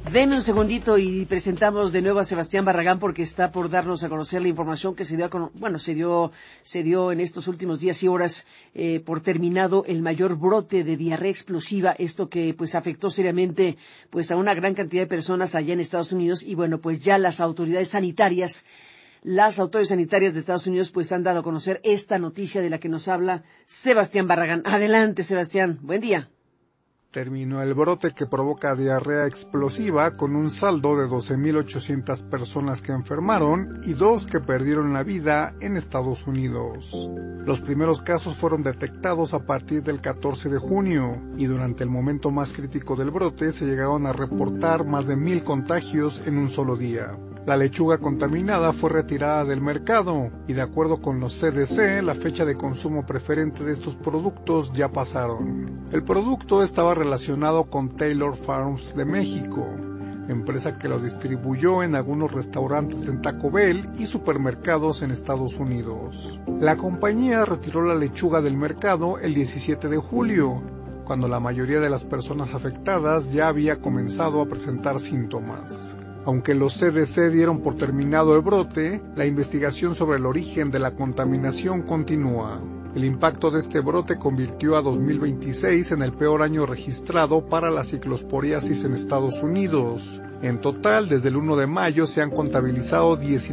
Deme un segundito y presentamos de nuevo a Sebastián Barragán porque está por darnos a conocer la información que se dio en estos últimos días y horas por terminado el mayor brote de diarrea explosiva, esto que pues afectó seriamente pues a una gran cantidad de personas allá en Estados Unidos y bueno, pues ya las autoridades sanitarias de Estados Unidos pues han dado a conocer esta noticia de la que nos habla Sebastián Barragán. Adelante, Sebastián. Buen día. Terminó el brote que provoca diarrea explosiva con un saldo de 12.800 personas que enfermaron y 2 que perdieron la vida en Estados Unidos. Los primeros casos fueron detectados a partir del 14 de junio y durante el momento más crítico del brote se llegaron a reportar más de 1,000 contagios en un solo día. La lechuga contaminada fue retirada del mercado y de acuerdo con los CDC, la fecha de consumo preferente de estos productos ya pasaron. El producto estaba relacionado con Taylor Farms de México, empresa que lo distribuyó en algunos restaurantes en Taco Bell y supermercados en Estados Unidos. La compañía retiró la lechuga del mercado el 17 de julio, cuando la mayoría de las personas afectadas ya había comenzado a presentar síntomas. Aunque los CDC dieron por terminado el brote, la investigación sobre el origen de la contaminación continúa. El impacto de este brote convirtió a 2026 en el peor año registrado para la ciclosporiasis en Estados Unidos. En total, desde el 1 de mayo se han contabilizado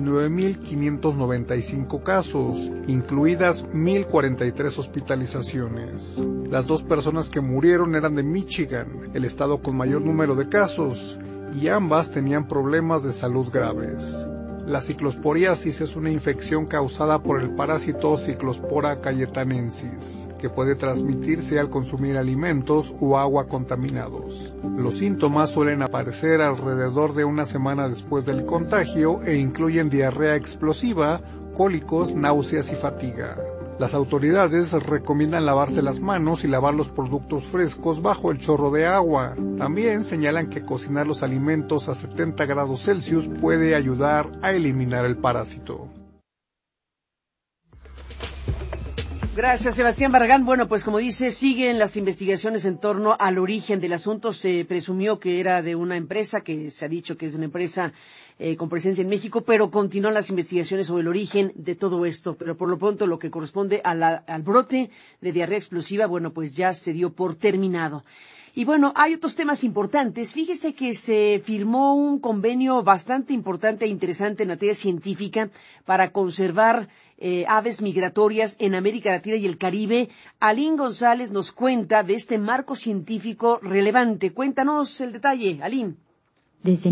19.595 casos, incluidas 1.043 hospitalizaciones. Las 2 personas que murieron eran de Michigan, el estado con mayor número de casos, y ambas tenían problemas de salud graves. La ciclosporiasis es una infección causada por el parásito Cyclospora cayetanensis, que puede transmitirse al consumir alimentos o agua contaminados. Los síntomas suelen aparecer alrededor de una semana después del contagio e incluyen diarrea explosiva, cólicos, náuseas y fatiga. Las autoridades recomiendan lavarse las manos y lavar los productos frescos bajo el chorro de agua. También señalan que cocinar los alimentos a 70 grados Celsius puede ayudar a eliminar el parásito. Gracias, Sebastián Barragán. Bueno, pues como dice, siguen las investigaciones en torno al origen del asunto. Se presumió que era de una empresa, que se ha dicho que es una empresa con presencia en México, pero continúan las investigaciones sobre el origen de todo esto. Pero por lo pronto, lo que corresponde al brote de diarrea explosiva, bueno, pues ya se dio por terminado. Y bueno, hay otros temas importantes. Fíjese que se firmó un convenio bastante importante e interesante en materia científica para conservar aves migratorias en América Latina y el Caribe. Alín González nos cuenta de este marco científico relevante. Cuéntanos el detalle, Alín. Desde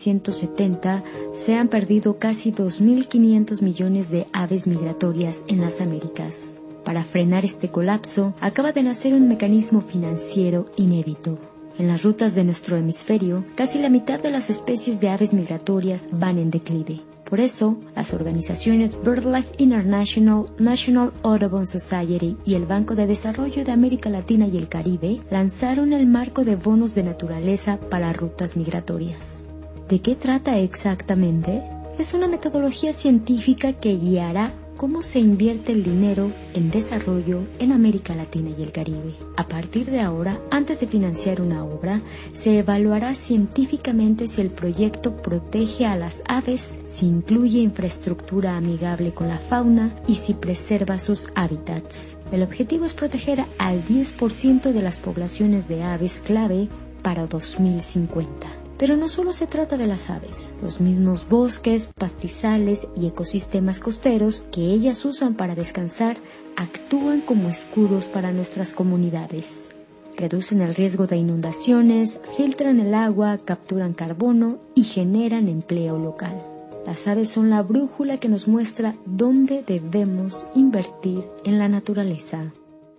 1970 se han perdido casi 2.500 millones de aves migratorias en las Américas. Para frenar este colapso, acaba de nacer un mecanismo financiero inédito. En las rutas de nuestro hemisferio, casi la mitad de las especies de aves migratorias van en declive. Por eso, las organizaciones BirdLife International, National Audubon Society y el Banco de Desarrollo de América Latina y el Caribe lanzaron el marco de bonos de naturaleza para rutas migratorias. ¿De qué trata exactamente? Es una metodología científica que guiará cómo se invierte el dinero en desarrollo en América Latina y el Caribe. A partir de ahora, antes de financiar una obra, se evaluará científicamente si el proyecto protege a las aves, si incluye infraestructura amigable con la fauna y si preserva sus hábitats. El objetivo es proteger al 10% de las poblaciones de aves clave para 2050. Pero no solo se trata de las aves, los mismos bosques, pastizales y ecosistemas costeros que ellas usan para descansar actúan como escudos para nuestras comunidades. Reducen el riesgo de inundaciones, filtran el agua, capturan carbono y generan empleo local. Las aves son la brújula que nos muestra dónde debemos invertir en la naturaleza.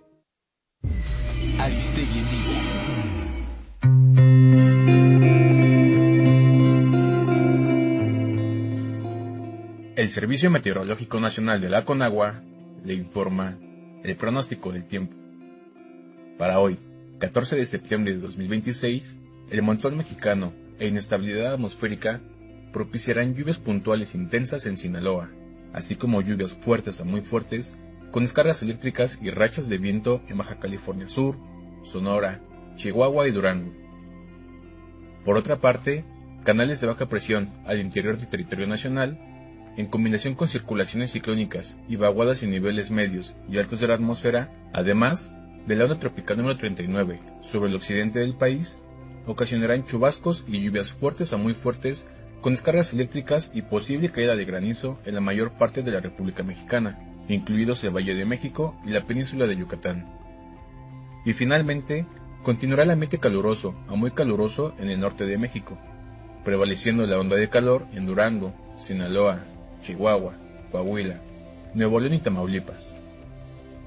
Aristegui en vivo. El Servicio Meteorológico Nacional de la Conagua le informa el pronóstico del tiempo. Para hoy, 14 de septiembre de 2026, el monzón mexicano e inestabilidad atmosférica propiciarán lluvias puntuales intensas en Sinaloa, así como lluvias fuertes a muy fuertes, con descargas eléctricas y rachas de viento en Baja California Sur, Sonora, Chihuahua y Durango. Por otra parte, canales de baja presión al interior del territorio nacional, en combinación con circulaciones ciclónicas y vaguadas en niveles medios y altos de la atmósfera, además de la onda tropical número 39 sobre el occidente del país, ocasionarán chubascos y lluvias fuertes a muy fuertes con descargas eléctricas y posible caída de granizo en la mayor parte de la República Mexicana, incluidos el Valle de México y la península de Yucatán. Y finalmente, continuará el ambiente caluroso a muy caluroso en el norte de México, prevaleciendo la onda de calor en Durango, Sinaloa, Chihuahua, Coahuila, Nuevo León y Tamaulipas.